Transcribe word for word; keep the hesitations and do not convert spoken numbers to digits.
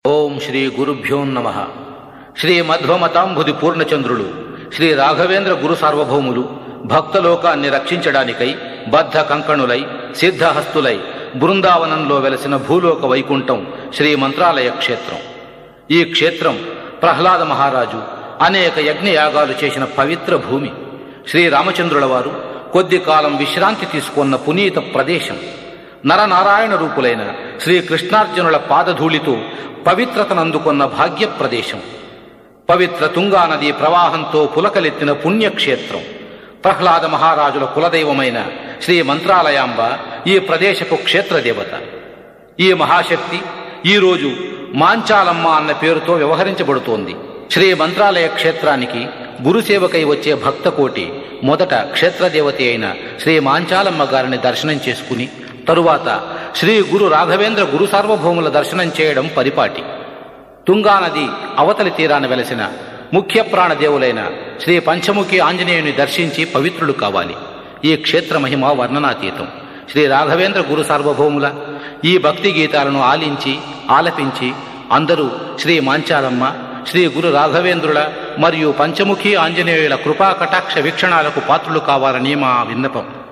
ఓం శ్రీ గురుభ్యో నమః. శ్రీ మధ్వమతాంబుది పూర్ణచంద్రులు శ్రీ రాఘవేంద్ర గురు సార్వభౌములు భక్తలోకాన్ని రక్షించడానికై బద్ధ కంకణులై సిద్ధహస్తులై బృందావనంలో వెలసిన భూలోక వైకుంఠం శ్రీ మంత్రాలయ క్షేత్రం. ఈ క్షేత్రం ప్రహ్లాద మహారాజు అనేక యజ్ఞయాగాలు చేసిన పవిత్ర భూమి. శ్రీరామచంద్రుల వారు కొద్ది కాలం విశ్రాంతి తీసుకున్న పునీత ప్రదేశం. నరనారాయణ రూపులైన శ్రీకృష్ణార్జునుల పాదధూళితో పవిత్రతనందుకున్న భాగ్య ప్రదేశం. పవిత్ర తుంగానదీ ప్రవాహంతో పులకలెత్తిన పుణ్యక్షేత్రం. ప్రహ్లాద మహారాజుల కులదైవమైన శ్రీ మంత్రాలయాంబ ఈ ప్రదేశపు క్షేత్రదేవత. ఈ మహాశక్తి ఈరోజు మాంచాలమ్మ అన్న పేరుతో వ్యవహరించబడుతోంది. శ్రీ మంత్రాలయ క్షేత్రానికి గురుసేవకై వచ్చే భక్తకోటి మొదట క్షేత్రదేవత అయిన శ్రీ మాంచాలమ్మ గారిని దర్శనం చేసుకుని తరువాత శ్రీ గురు రాఘవేంద్ర గురు సార్వభౌముల దర్శనం చేయడం పరిపాటి. తుంగానది అవతలి తీరాన వెలసిన ముఖ్య ప్రాణదేవులైన శ్రీ పంచముఖి ఆంజనేయుని దర్శించి పవిత్రులు కావాలి. ఈ క్షేత్ర మహిమ వర్ణనాతీతం. శ్రీ రాఘవేంద్ర గురు సార్వభౌముల ఈ భక్తి గీతాలను ఆలించి ఆలపించి అందరూ శ్రీ మాంచాలమ్మ, శ్రీ గురు రాఘవేంద్రుల మరియు పంచముఖి ఆంజనేయుల కృపా కటాక్ష వీక్షణాలకు పాత్రులు కావాలని మా విన్నపం.